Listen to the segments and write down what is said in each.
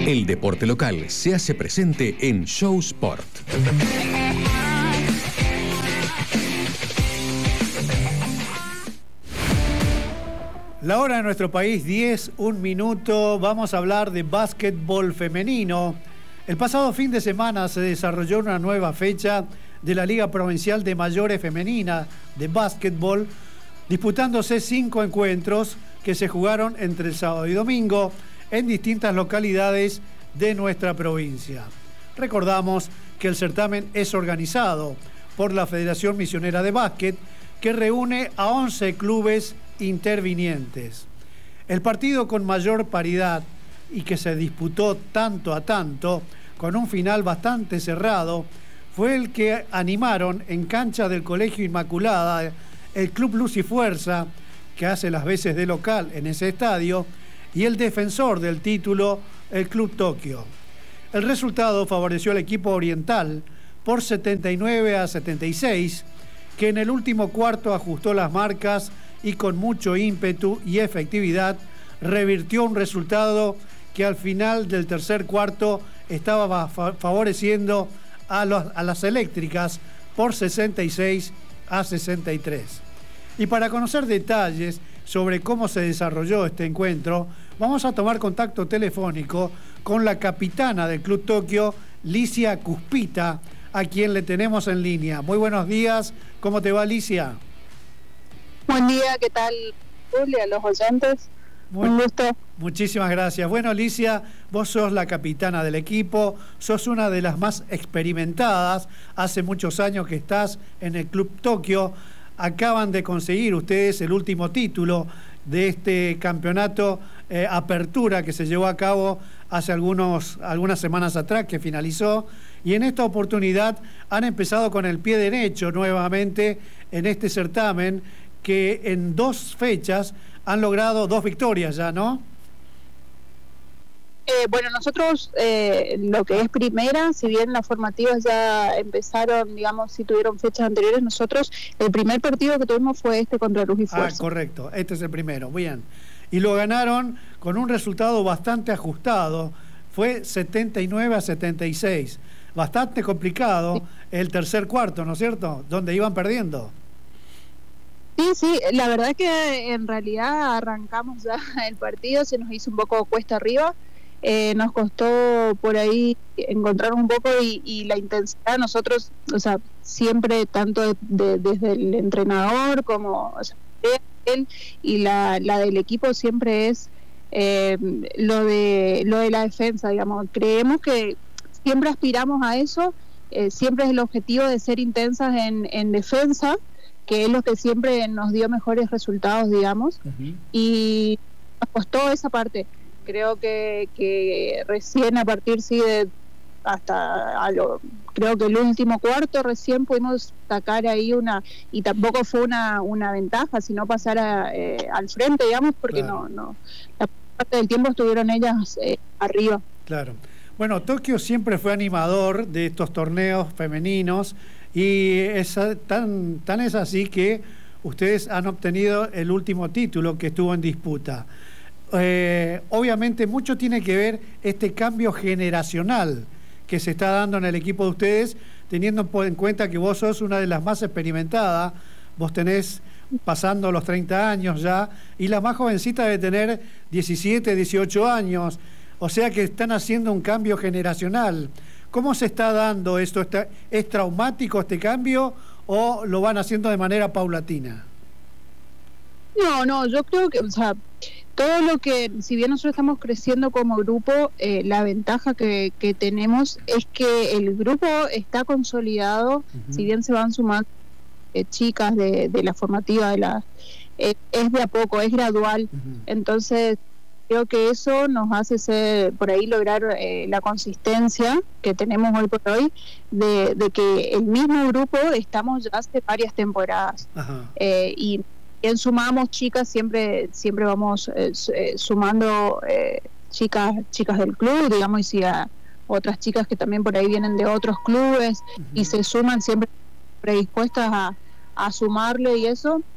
El deporte local se hace presente en Show Sport. La hora de nuestro país, 10:01. Vamos a hablar de básquetbol femenino. El pasado fin de semana se desarrolló una nueva fecha de la Liga Provincial de Mayores Femenina de Básquetbol, disputándose 5 encuentros que se jugaron entre el sábado y domingo en distintas localidades de nuestra provincia. Recordamos que el certamen es organizado por la Federación Misionera de Básquet, que reúne a 11 clubes intervinientes. El partido con mayor paridad y que se disputó tanto a tanto, con un final bastante cerrado, fue el que animaron en cancha del Colegio Inmaculada el Club Luz y Fuerza, que hace las veces de local en ese estadio, y el defensor del título, el Club Tokio. El resultado favoreció al equipo oriental por 79-76, que en el último cuarto ajustó las marcas y con mucho ímpetu y efectividad revirtió un resultado que al final del tercer cuarto estaba favoreciendo a las eléctricas por 66-63. Y para conocer detalles sobre cómo se desarrolló este encuentro, vamos a tomar contacto telefónico con la capitana del Club Tokio, Licia Cuspita, a quien le tenemos en línea. Muy buenos días, ¿cómo te va, Licia? Buen día, ¿qué tal, Julia, a los oyentes? Un gusto. Muchísimas gracias. Bueno, Licia, vos sos la capitana del equipo, sos una de las más experimentadas, hace muchos años que estás en el Club Tokio. Acaban de conseguir ustedes el último título de este campeonato Apertura que se llevó a cabo hace algunas semanas atrás, que finalizó, y en esta oportunidad han empezado con el pie derecho nuevamente en este certamen, que en 2 fechas han logrado 2 victorias ya, ¿no? Bueno, nosotros lo que es primera, si bien las formativas ya empezaron, digamos, si tuvieron fechas anteriores, nosotros el primer partido que tuvimos fue este contra Luz y Fuerza. Correcto, este es el primero, bien. Y lo ganaron con un resultado bastante ajustado, fue 79-76. Bastante complicado, sí. El tercer cuarto, ¿no es cierto? Donde iban perdiendo. Sí, la verdad es que en realidad arrancamos ya el partido, se nos hizo un poco cuesta arriba. Nos costó por ahí encontrar un poco y la intensidad. Nosotros, o sea, siempre tanto desde el entrenador como, o sea, él y la del equipo siempre es lo de la defensa, digamos. Creemos que siempre aspiramos a eso, siempre es el objetivo de ser intensas en defensa, que es lo que siempre nos dio mejores resultados, digamos. Uh-huh. Y nos costó esa parte. Creo que recién a partir de creo que el último cuarto recién pudimos sacar ahí y tampoco fue una ventaja, sino pasar al frente, digamos, porque claro. no la parte del tiempo estuvieron ellas arriba. Claro. Bueno, Tokio siempre fue animador de estos torneos femeninos y tan es así que ustedes han obtenido el último título que estuvo en disputa. Obviamente mucho tiene que ver este cambio generacional que se está dando en el equipo de ustedes, teniendo en cuenta que vos sos una de las más experimentadas, vos tenés pasando los 30 años ya, y la más jovencita debe tener 17, 18 años, o sea que están haciendo un cambio generacional. ¿Cómo se está dando esto? ¿Es traumático este cambio o lo van haciendo de manera paulatina? No, yo creo que, o sea, todo lo que, si bien nosotros estamos creciendo como grupo, la ventaja que tenemos es que el grupo está consolidado. Uh-huh. Si bien se van sumando chicas de la formativa, es de a poco, es gradual. Uh-huh. Entonces, creo que eso nos hace por ahí lograr la consistencia que tenemos hoy por hoy, de que el mismo grupo estamos ya hace varias temporadas. Uh-huh. Y bien sumamos chicas, siempre vamos sumando chicas del club, digamos, y si a otras chicas que también por ahí vienen de otros clubes. Uh-huh. Y se suman siempre predispuestas a sumarle y eso.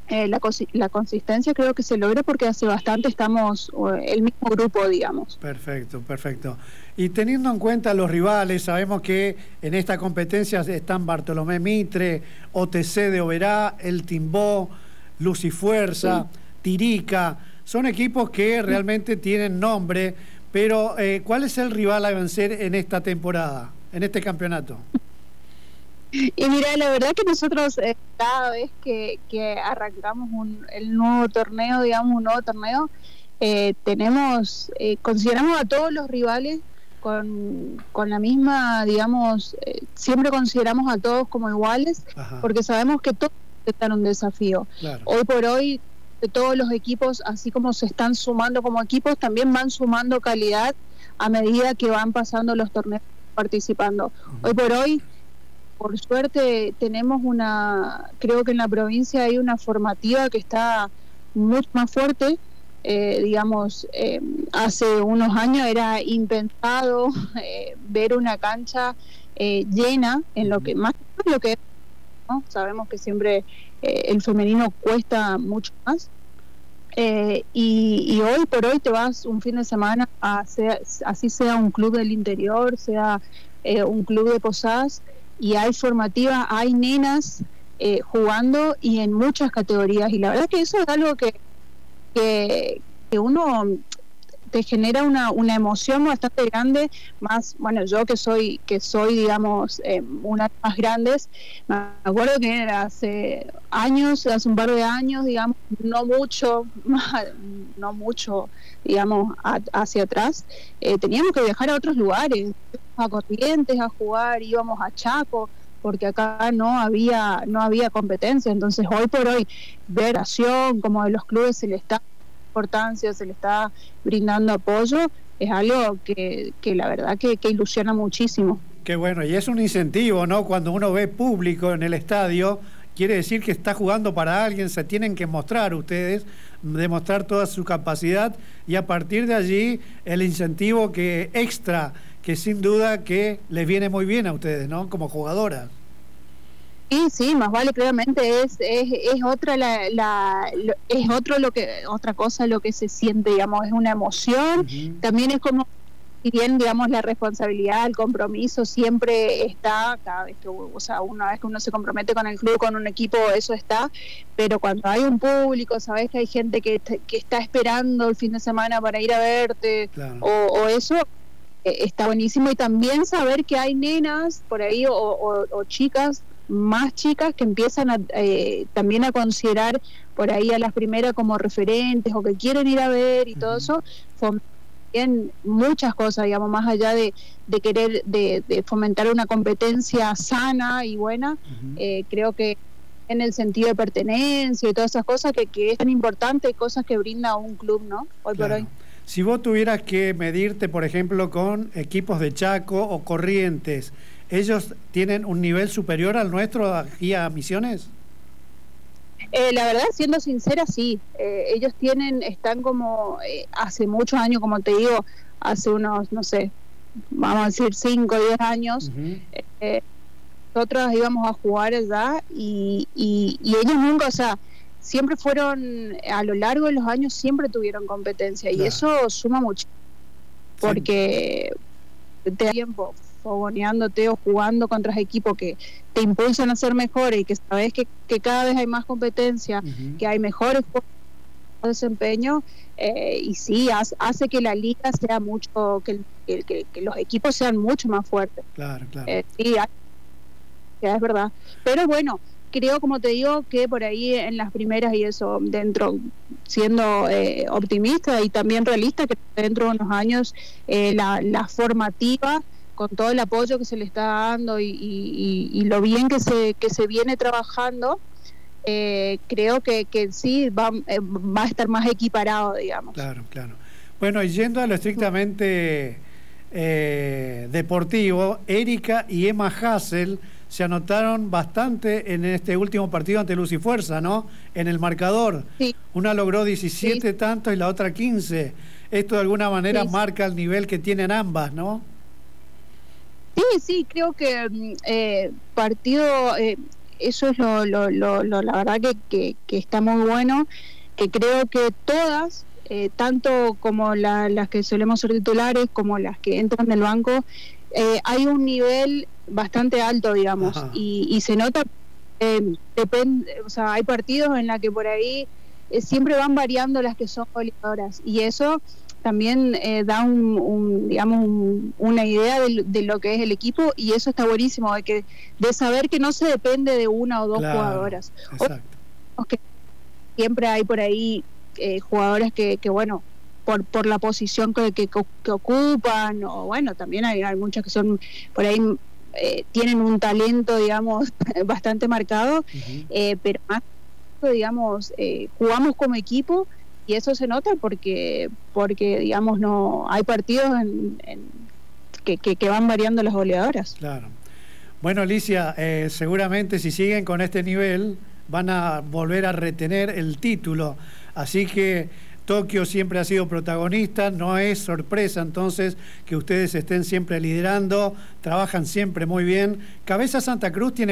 la consistencia creo que se logra porque hace bastante estamos el mismo grupo, digamos. Perfecto, perfecto. Y teniendo en cuenta los rivales, sabemos que en esta competencia están Bartolomé Mitre, OTC de Oberá, El Timbó, Lucifuerza, Tirica. Son equipos que realmente tienen nombre, pero ¿cuál es el rival a vencer en esta temporada, en este campeonato? Y mira, la verdad que nosotros cada vez que arrancamos el nuevo torneo, digamos, un nuevo torneo, consideramos a todos los rivales con la misma, digamos, siempre consideramos a todos como iguales, Ajá. porque sabemos que todos están un desafío. Claro. Hoy por hoy, todos los equipos, así como se están sumando como equipos, también van sumando calidad a medida que van pasando los torneos participando. Hoy por hoy, por suerte, tenemos creo que en la provincia hay una formativa que está mucho más fuerte. Digamos, hace unos años era impensado ver una cancha llena, en lo que más lo que, ¿no? Sabemos que siempre el femenino cuesta mucho más. Y hoy por hoy te vas un fin de semana así sea un club del interior, sea un club de Posadas, y hay formativas, hay nenas jugando y en muchas categorías, y la verdad que eso es algo que uno te genera una emoción bastante grande, más, bueno, yo que soy digamos, una de las más grandes, me acuerdo que hace un par de años, digamos, no mucho, digamos, hacia atrás, teníamos que viajar a otros lugares, a Corrientes a jugar, íbamos a Chaco, porque acá no había competencia. Entonces hoy por hoy ver acción como de los clubes se le está importancia, se le está brindando apoyo, es algo que la verdad que ilusiona muchísimo. Qué bueno, y es un incentivo, ¿no? Cuando uno ve público en el estadio, quiere decir que está jugando para alguien, se tienen que mostrar ustedes, demostrar toda su capacidad, y a partir de allí el incentivo extra, que sin duda que les viene muy bien a ustedes, ¿no? Como jugadoras. Sí, más vale, claramente es otra otra cosa lo que se siente, digamos, es una emoción. También es como, si bien, digamos, la responsabilidad, el compromiso siempre está, cada vez que, o sea, una vez que uno se compromete con el club, con un equipo, eso está, pero cuando hay un público, sabes que hay gente que está esperando el fin de semana para ir a verte, claro, o eso, está buenísimo. Y también saber que hay nenas por ahí o chicas, más chicas, que empiezan también a considerar por ahí a las primeras como referentes, o que quieren ir a ver y todo eso, fomentan muchas cosas, digamos, más allá de querer de fomentar una competencia sana y buena. Creo que en el sentido de pertenencia y todas esas cosas que es tan importante, cosas que brinda un club, ¿no? Hoy por hoy. Si vos tuvieras que medirte, por ejemplo, con equipos de Chaco o Corrientes, ¿ellos tienen un nivel superior al nuestro aquí a Misiones? La verdad, siendo sincera, sí. Ellos están como hace muchos años, como te digo, hace unos, no sé, vamos a decir 5 o 10 años, nosotros íbamos a jugar allá y ellos nunca, o sea, siempre fueron, a lo largo de los años, siempre tuvieron competencia, claro, y eso suma mucho, porque te da tiempo fogoneándote o jugando contra equipos que te impulsan a ser mejores, y que sabes que cada vez hay más competencia, que hay mejores desempeño, y sí, hace que la liga sea mucho, que los equipos sean mucho más fuertes. Claro. Sí, es verdad. Pero bueno, creo, como te digo, que por ahí en las primeras, y eso, dentro, siendo optimista y también realista, que dentro de unos años la formativa, con todo el apoyo que se le está dando y lo bien que se viene trabajando, creo que sí va a estar más equiparado, digamos. Claro. Bueno, y yendo a lo estrictamente deportivo, Erika y Emma Hassel se anotaron bastante en este último partido ante Lucifuerza, ¿no? En el marcador. Sí. Una logró 17 tantos y la otra 15. Esto de alguna manera marca el nivel que tienen ambas, ¿no? Sí, creo que partido eso es la verdad que está muy bueno, que creo que todas, tanto como las que solemos ser titulares, como las que entran del banco, hay un nivel bastante alto, digamos, y se nota, depende, o sea, hay partidos en los que por ahí siempre van variando las que son goleadoras, y eso también da una idea de lo que es el equipo, y eso está buenísimo, de saber que no se depende de una o dos jugadoras. Exacto. Que siempre hay por ahí jugadores que bueno, por la posición que ocupan, o bueno, también hay muchas que son por ahí, tienen un talento, digamos, bastante marcado, pero más, digamos, jugamos como equipo, y eso se nota porque digamos, no hay partidos que van variando las goleadoras. Claro. Bueno, Alicia, seguramente si siguen con este nivel van a volver a retener el título, así que Tokio siempre ha sido protagonista, no es sorpresa entonces que ustedes estén siempre liderando, trabajan siempre muy bien. Cabeza Santa Cruz tiene